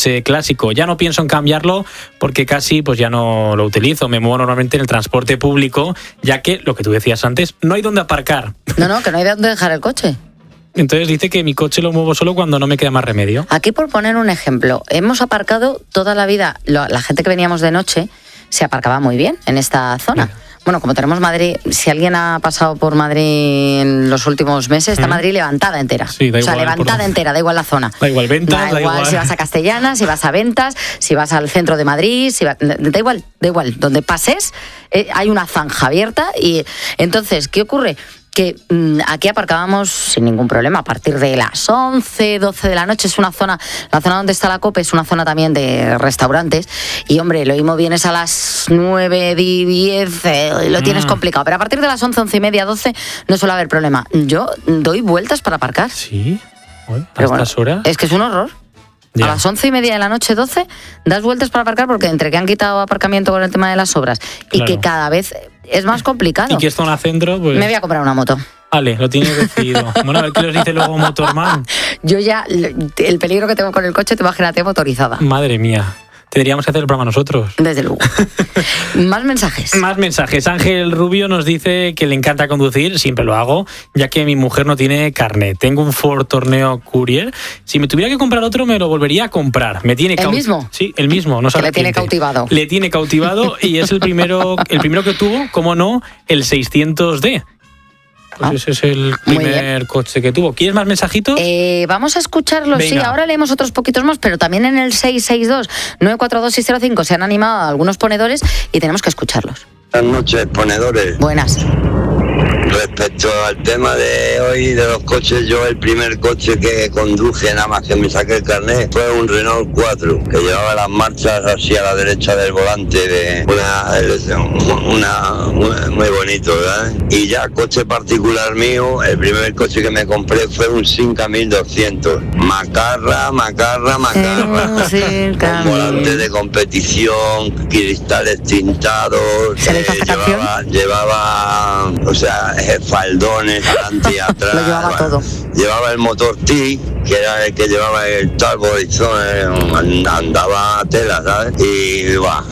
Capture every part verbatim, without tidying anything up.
coche clásico. Ya no pienso en cambiarlo porque casi pues ya no lo utilizo. Me muevo normalmente en el transporte público, ya que, lo que tú decías antes, no hay dónde aparcar. No, no, que no hay dónde dejar el coche. Entonces dice que mi coche lo muevo solo cuando no me queda más remedio. Aquí, por poner un ejemplo, hemos aparcado toda la vida, la gente que veníamos de noche se aparcaba muy bien en esta zona. Sí. Bueno, como tenemos Madrid, si alguien ha pasado por Madrid en los últimos meses, está ¿Mm? Madrid levantada entera. Sí, da igual, o sea, levantada por... entera, da igual la zona. Da igual ventas, da, da igual, igual si vas a Castellana, si vas a Ventas, si vas al centro de Madrid, si va... da igual, da igual. Donde pases, eh, hay una zanja abierta y entonces, ¿qué ocurre? Que mmm, aquí aparcábamos sin ningún problema a partir de las once, doce de la noche. Es una zona, la zona donde está la COPE es una zona también de restaurantes y hombre, lo mismo vienes a las nueve, diez, eh, lo tienes mm. complicado, pero a partir de las once, once y media, doce no suele haber problema. Yo doy vueltas para aparcar. Sí, bueno, a estas bueno, horas. Es que es un horror. Ya. A las once y media de la noche, doce, das vueltas para aparcar porque entre que han quitado aparcamiento con el tema de las obras y claro. que cada vez es más complicado. Y que es zona centro, pues... Me voy a comprar una moto. Vale, lo tienes decidido. Bueno, a ver qué nos dice luego Motorman. Yo ya, el peligro que tengo con el coche, te imagínate motorizada. Madre mía. Tendríamos que hacer el programa nosotros. Desde luego. Más mensajes. Más mensajes. Ángel Rubio nos dice que le encanta conducir, siempre lo hago, ya que mi mujer no tiene carnet. Tengo un Ford Torneo Courier. Si me tuviera que comprar otro, me lo volvería a comprar. Me tiene ¿El caut... mismo? Sí, el mismo. No que le tiene cautivado. Le tiene cautivado y es el primero, el primero que tuvo, como no, el seiscientos D. Pues ah, ese es el primer coche que tuvo. ¿Quieres más mensajitos? Eh, vamos a escucharlos, Venga. sí. Ahora leemos otros poquitos más, pero también en el seis seis dos, nueve cuatro dos, seis cero cinco se han animado algunos ponedores y tenemos que escucharlos. Buenas noches, ponedores. Buenas. Respecto al tema de hoy de los coches, yo el primer coche que conduje nada más que me saqué el carnet fue un Renault cuatro, que llevaba las marchas así a la derecha del volante, de una, una, una muy bonito, ¿verdad? Y ya coche particular mío, el primer coche que me compré fue un Simca mil doscientos, macarra, macarra, macarra, sí, con volante de competición, cristales tintados, eh, llevaba, llevaba, o sea, faldones delante y atrás. Lo llevaba todo. Llevaba el motor T, que era el que llevaba el Talbot Horizon, andaba a tela, ¿sabes? Y va,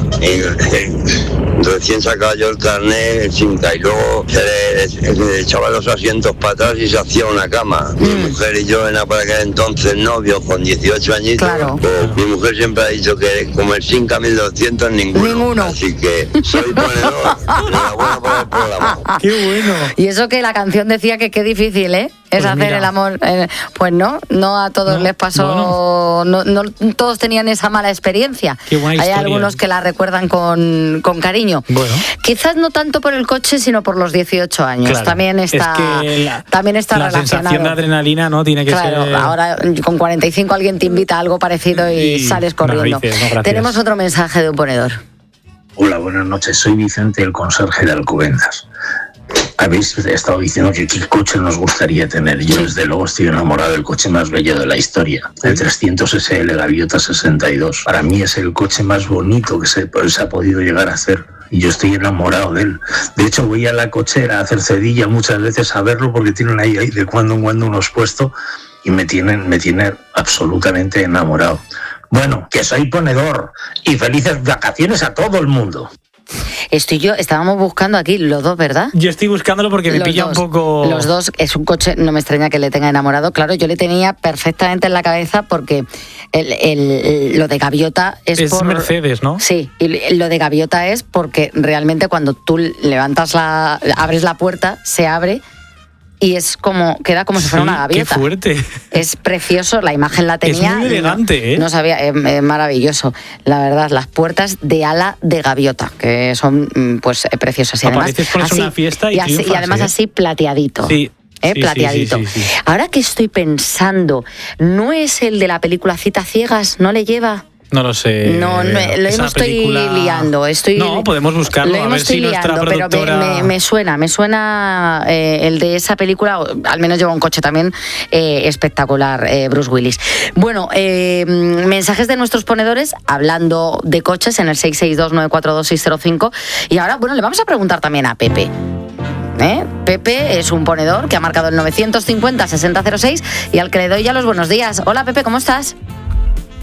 recién sacaba yo el carnet, el Simca, y luego se le, se le echaba los asientos para atrás y se hacía una cama. Mm. Mi mujer y yo, en aquel entonces novios, con dieciocho añitos, claro. pues, mi mujer siempre ha dicho que como el Simca mil doscientos, ninguno. Ninguno. Así que soy ponedor. Enhorabuena por el programa. ¡Qué bueno! Y eso que la canción decía que qué difícil, ¿eh? Es pues hacer mira. el amor. Eh, pues no, no a todos no, les pasó, bueno. no, no todos tenían esa mala experiencia. Qué buena Hay historia. algunos que la recuerdan con, con cariño. Bueno. Quizás no tanto por el coche, sino por los dieciocho años. Claro. También está, es que la, también está la relacionado. La sensación de adrenalina, ¿no? Tiene que claro, ser... ahora con cuarenta y cinco alguien te invita a algo parecido y, y sales corriendo. No, dices, no, tenemos otro mensaje de un ponedor. Hola, buenas noches. Soy Vicente, el conserje de Alcobendas. Habéis estado diciendo que qué coche nos gustaría tener. Yo desde luego estoy enamorado del coche más bello de la historia, el trescientos S L Gaviota sesenta y dos. Para mí es el coche más bonito que se, se ha podido llegar a hacer y yo estoy enamorado de él. De hecho voy a la cochera a hacer cedilla muchas veces a verlo porque tienen ahí, ahí de cuando en cuando unos puestos y me tienen, me tienen absolutamente enamorado. Bueno, que soy ponedor y felices vacaciones a todo el mundo. Estoy yo, estábamos buscando aquí los dos, ¿verdad? Yo estoy buscándolo porque me los pilla dos, un poco... Los dos, es un coche, no me extraña que le tenga enamorado. Claro, yo le tenía perfectamente en la cabeza porque el, el, lo de Gaviota es, es por... Mercedes, ¿no? Sí, y lo de Gaviota es porque realmente cuando tú levantas la... abres la puerta, se abre... y es como, queda como si fuera sí, una gaviota. Qué fuerte. Es precioso, la imagen la tenía. Es muy elegante, no, ¿eh? No sabía, es, es maravilloso. La verdad, las puertas de ala de gaviota, que son pues preciosas. Y además, pones así, una fiesta y, y, así, triunfas, y además ¿eh? así plateadito. Sí. ¿Eh? Sí, plateadito. sí, sí, sí, sí. Ahora que estoy pensando, ¿no es el de la película Citas Ciegas? ¿No le lleva? No lo sé. No, no lo mismo estoy película... liando. Estoy, no, podemos buscarlo, lo a ver si liando, nuestra productora... Pero me, me, me suena, me suena eh, el de esa película, al menos lleva un coche también eh, espectacular, eh, Bruce Willis. Bueno, eh, mensajes de nuestros ponedores hablando de coches en el seis seis dos, nueve cuatro dos, seis cero cinco. Y ahora, bueno, le vamos a preguntar también a Pepe. ¿Eh? Pepe es un ponedor que ha marcado el novecientos cincuenta, sesenta cero seis y al que le doy ya los buenos días. Hola Pepe, ¿cómo estás?